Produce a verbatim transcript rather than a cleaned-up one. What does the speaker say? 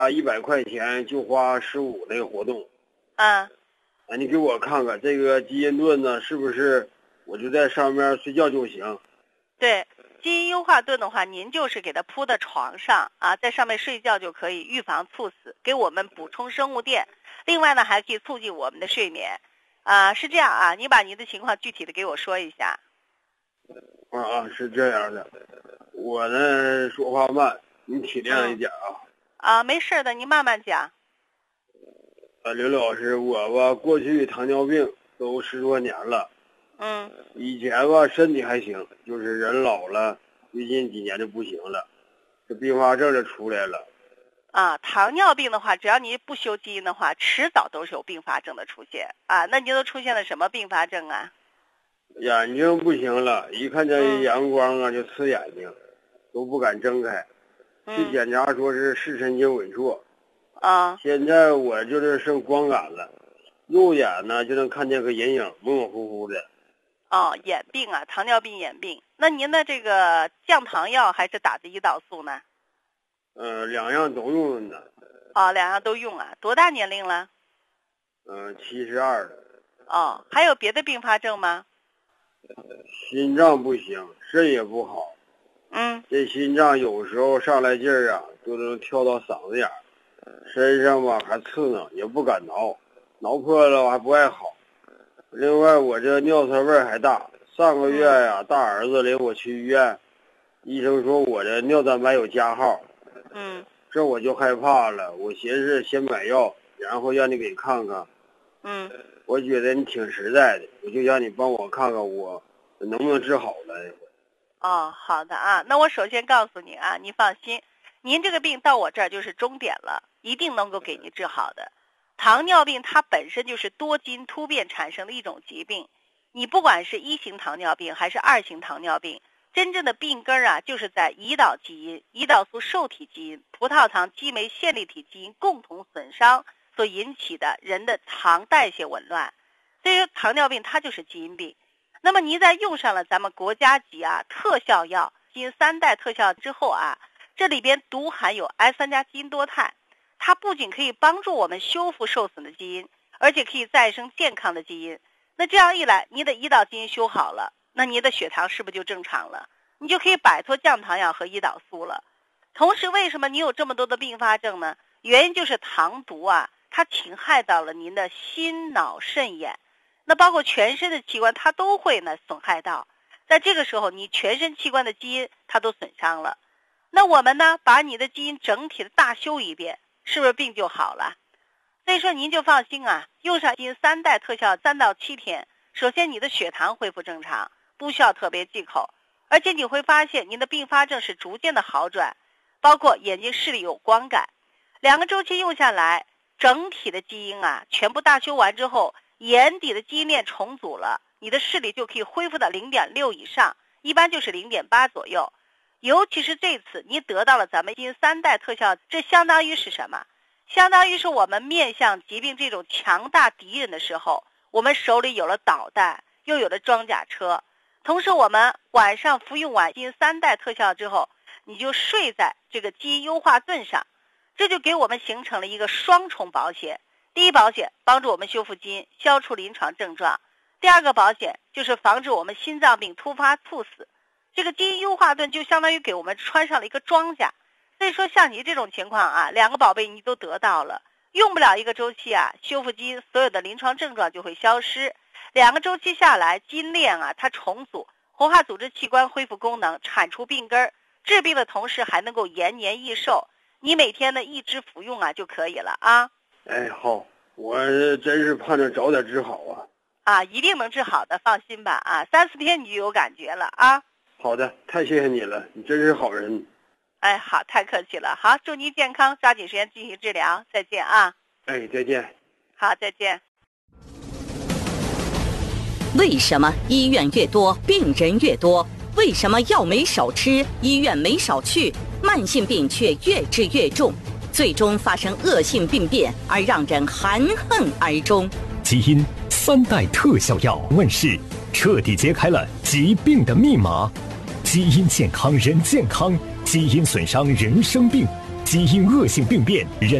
一百块钱就花十五那个活动。 嗯。 啊，你给我看看这个基因盾呢，是不是我就在上面睡觉就行？ 对，基因优化盾的话，您就是给它铺在床上啊，在上面睡觉就可以预防猝死，给我们补充生物电。另外呢，还可以促进我们的睡眠。啊，是这样啊，你把您的情况具体的给我说一下。 啊啊，是这样的，我呢说话慢，你体谅一点啊。 嗯、啊，没事的，你慢慢讲。 啊，刘老师，我吧过去糖尿病都十多年了。 嗯。 以前吧身体还行，就是人老了，最近几年就不行了，这并发症就出来了。 啊，糖尿病的话，只要你不修基因的话，迟早都是有并发症的出现啊。那您都出现了什么并发症啊？ 眼睛不行了，一看见阳光啊、嗯、就刺眼睛，都不敢睁开。去检查说是视神经萎缩。 啊。 现在我就是剩光感了，右眼呢就能看见个阴影，模模糊糊的。 哦，眼病啊，糖尿病眼病。那您的这个降糖药还是打的胰岛素呢？ 呃，两样都用呢。 哦，两样都用啊。多大年龄了？ 嗯、呃，七十二了。 哦，还有别的并发症吗？ 心脏不行，肾也不好。 嗯。 这心脏有时候上来劲儿啊，就能跳到嗓子眼儿，身上吧还刺挠，也不敢挠，挠破了还不爱好。另外我这尿酸味还大，上个月呀，大儿子领我去医院，医生说我这尿蛋白有加号。 嗯。 这我就害怕了，我寻思先买药，然后让你给看看。 嗯。 我觉得你挺实在的，我就让你帮我看看我能不能治好了。 哦，好的啊，那我首先告诉你啊，你放心，您这个病到我这儿就是终点了，一定能够给你治好的。糖尿病它本身就是多基因突变产生的一种疾病，你不管是一型糖尿病还是二型糖尿病，真正的病根啊，就是在胰岛基因、胰岛素受体基因、葡萄糖激酶线粒体基因共同损伤所引起的人的糖代谢紊乱。所以说糖尿病它就是基因病。那么您在用上了咱们国家级啊特效药基因三代特效之后啊，这里边独含有 S 三 加基因多肽，它不仅可以帮助我们修复受损的基因，而且可以再生健康的基因。那这样一来，你的胰岛基因修好了，那你的血糖是不是就正常了？你就可以摆脱降糖药和胰岛素了。同时，为什么你有这么多的并发症呢？原因就是糖毒啊，它侵害到了您的心脑肾眼。那包括全身的器官它都会呢损害到，在这个时候你全身器官的基因它都损伤了，那我们呢把你的基因整体的大修一遍，是不是病就好了？所以说您就放心啊，用上基因三代特效三到七天，首先你的血糖恢复正常，不需要特别忌口，而且你会发现您的并发症是逐渐的好转，包括眼睛视力有光感。两个周期用下来，整体的基因啊全部大修完之后，眼底的基因链重组了，你的视力就可以恢复到 零点六 以上，一般就是 零点八 左右。尤其是这次你得到了咱们基因三代特效，这相当于是什么？相当于是我们面向疾病这种强大敌人的时候，我们手里有了导弹，又有了装甲车。同时我们晚上服用完基因三代特效之后，你就睡在这个基因优化盾上，这就给我们形成了一个双重保险。第一保险帮助我们修复基因，消除临床症状；第二个保险就是防止我们心脏病突发猝死。这个基因优化盾就相当于给我们穿上了一个装甲。所以说像你这种情况啊，两个宝贝你都得到了，用不了一个周期啊，修复基因所有的临床症状就会消失。两个周期下来，基因链啊它重组，活化组织器官恢复功能，铲除病根，治病的同时还能够延年益寿。你每天呢一支服用啊就可以了啊。 哎，好，我真是盼着早点治好啊！ 啊，一定能治好的，放心吧啊，三四天你就有感觉了啊。 好的，太谢谢你了，你真是好人。 哎，好，太客气了，好，祝您健康，抓紧时间继续治疗，再见啊。 哎，再见。 好，再见。 为什么医院越多，病人越多？为什么药没少吃，医院没少去，慢性病却越治越重？最终发生恶性病变，而让人含恨而终。 基因三代特效药问世，彻底揭开了疾病的密码。基因健康人健康，基因损伤人生病。 基因恶性病变人。